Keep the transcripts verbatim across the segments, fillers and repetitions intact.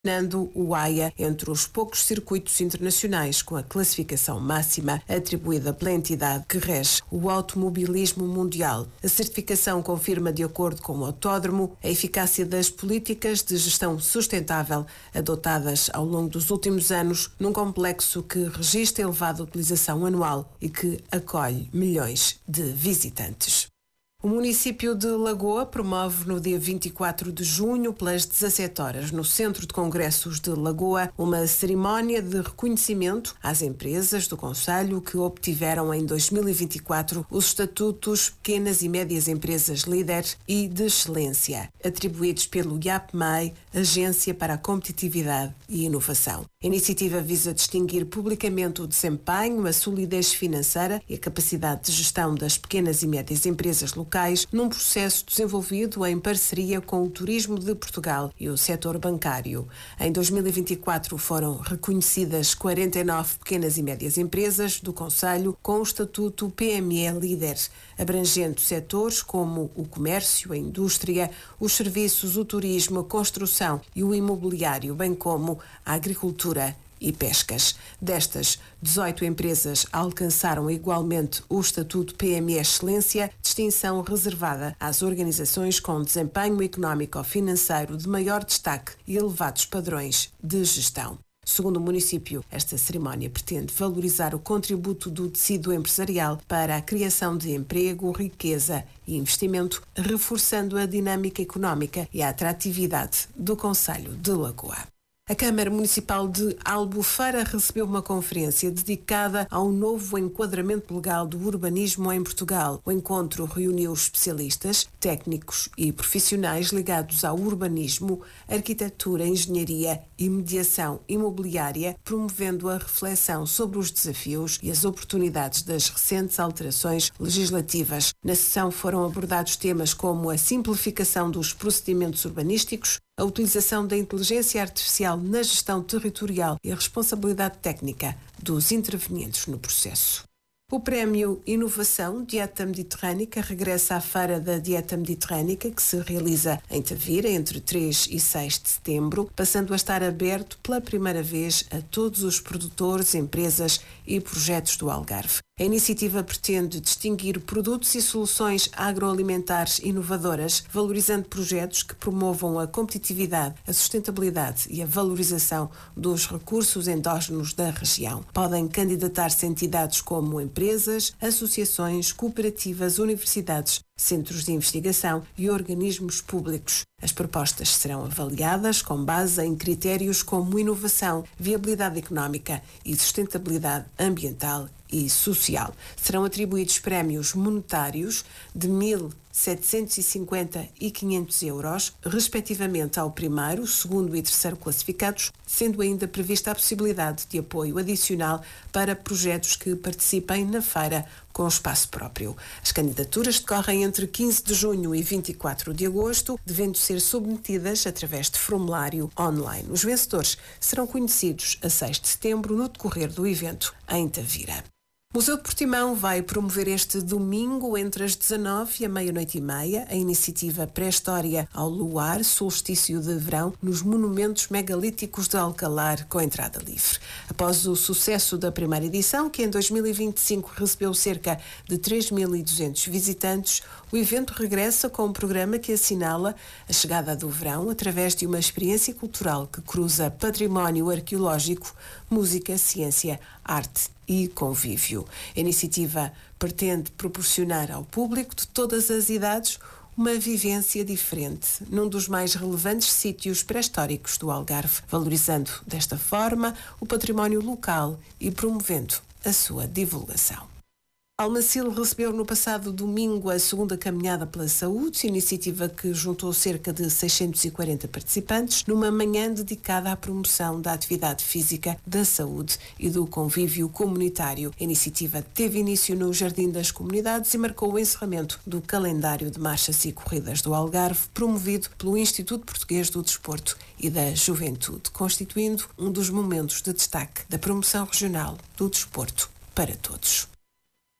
Nando o AIA entre os poucos circuitos internacionais com a classificação máxima atribuída pela entidade que rege o automobilismo mundial. A certificação confirma, de acordo com o autódromo, a eficácia das políticas de gestão sustentável adotadas ao longo dos últimos anos num complexo que registra elevada utilização anual e que acolhe milhões de visitantes. O município de Lagoa promove no dia vinte e quatro de junho, pelas dezassete horas, no Centro de Congressos de Lagoa, uma cerimónia de reconhecimento às empresas do concelho que obtiveram em dois mil e vinte e quatro os estatutos Pequenas e Médias Empresas Líder e de Excelência, atribuídos pelo I A P M E I, Agência para a Competitividade e Inovação. A iniciativa visa distinguir publicamente o desempenho, a solidez financeira e a capacidade de gestão das pequenas e médias empresas locais num processo desenvolvido em parceria com o Turismo de Portugal e o setor bancário. Em dois mil e vinte e quatro foram reconhecidas quarenta e nove pequenas e médias empresas do concelho com o estatuto P M E Líder, abrangendo setores como o comércio, a indústria, os serviços, o turismo, a construção e o imobiliário, bem como a agricultura e pescas. Destas, dezoito empresas alcançaram igualmente o estatuto P M E Excelência, distinção reservada às organizações com desempenho económico-financeiro de maior destaque e elevados padrões de gestão. Segundo o município, esta cerimónia pretende valorizar o contributo do tecido empresarial para a criação de emprego, riqueza e investimento, reforçando a dinâmica económica e a atratividade do concelho de Lagoa. A Câmara Municipal de Albufeira recebeu uma conferência dedicada ao novo enquadramento legal do urbanismo em Portugal. O encontro reuniu especialistas, técnicos e profissionais ligados ao urbanismo, arquitetura, engenharia e mediação imobiliária, promovendo a reflexão sobre os desafios e as oportunidades das recentes alterações legislativas. Na sessão foram abordados temas como a simplificação dos procedimentos urbanísticos, a utilização da inteligência artificial na gestão territorial e a responsabilidade técnica dos intervenientes no processo. O Prémio Inovação Dieta Mediterrânica regressa à Feira da Dieta Mediterrânica, que se realiza em Tavira entre três e seis de setembro, passando a estar aberto pela primeira vez a todos os produtores, empresas e projetos do Algarve. A iniciativa pretende distinguir produtos e soluções agroalimentares inovadoras, valorizando projetos que promovam a competitividade, a sustentabilidade e a valorização dos recursos endógenos da região. Podem candidatar-se entidades como empresas, associações, cooperativas, universidades, centros de investigação e organismos públicos. As propostas serão avaliadas com base em critérios como inovação, viabilidade económica e sustentabilidade ambiental e social. Serão atribuídos prémios monetários de mil setecentos e cinquenta e quinhentos euros, respectivamente ao primeiro, segundo e terceiro classificados, sendo ainda prevista a possibilidade de apoio adicional para projetos que participem na feira com espaço próprio. As candidaturas decorrem entre quinze de junho e vinte e quatro de agosto, devendo ser submetidas através de formulário online. Os vencedores serão conhecidos a seis de setembro no decorrer do evento em Tavira. O Museu de Portimão vai promover este domingo, entre as dezanove e a meia-noite e meia, a iniciativa Pré-História ao Luar, Solstício de Verão, nos monumentos megalíticos de Alcalar, com entrada livre. Após o sucesso da primeira edição, que em dois mil e vinte e cinco recebeu cerca de três mil e duzentos visitantes, o evento regressa com um programa que assinala a chegada do verão através de uma experiência cultural que cruza património arqueológico, música, ciência, arte e convívio. A iniciativa pretende proporcionar ao público de todas as idades uma vivência diferente num dos mais relevantes sítios pré-históricos do Algarve, valorizando desta forma o património local e promovendo a sua divulgação. Almacil recebeu no passado domingo a segunda Caminhada pela Saúde, iniciativa que juntou cerca de seiscentos e quarenta participantes numa manhã dedicada à promoção da atividade física, da saúde e do convívio comunitário. A iniciativa teve início no Jardim das Comunidades e marcou o encerramento do calendário de marchas e corridas do Algarve, promovido pelo Instituto Português do Desporto e da Juventude, constituindo um dos momentos de destaque da promoção regional do desporto para todos.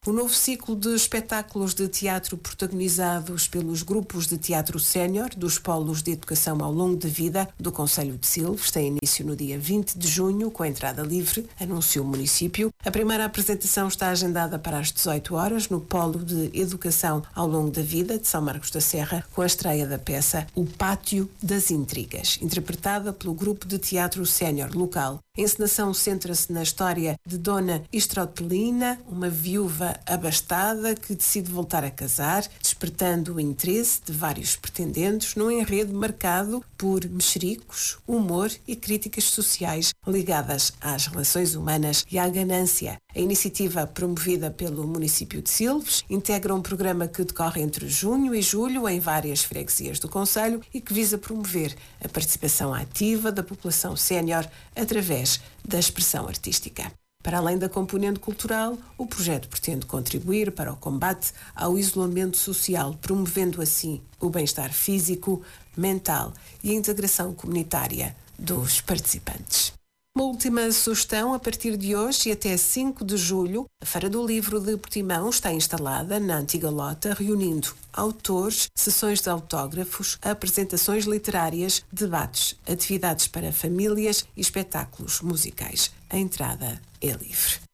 O novo ciclo de espetáculos de teatro protagonizados pelos grupos de teatro sénior dos polos de educação ao longo da vida do Concelho de Silves tem início no dia vinte de junho, com a entrada livre, anunciou o município. A primeira apresentação está agendada para as dezoito horas no Polo de Educação ao longo da vida de São Marcos da Serra, com a estreia da peça O Pátio das Intrigas, interpretada pelo grupo de teatro sénior local. A encenação centra-se na história de Dona Estrotelina, uma viúva abastada que decide voltar a casar, despertando o interesse de vários pretendentes num enredo marcado por mexericos, humor e críticas sociais ligadas às relações humanas e à ganância. A iniciativa, promovida pelo município de Silves, integra um programa que decorre entre junho e julho em várias freguesias do concelho e que visa promover a participação ativa da população sénior através da expressão artística. Para além da componente cultural, o projeto pretende contribuir para o combate ao isolamento social, promovendo assim o bem-estar físico, mental e a integração comunitária dos participantes. Uma última sugestão: a partir de hoje e até cinco de julho, a Feira do Livro de Portimão está instalada na antiga lota, reunindo autores, sessões de autógrafos, apresentações literárias, debates, atividades para famílias e espetáculos musicais. A entrada é livre.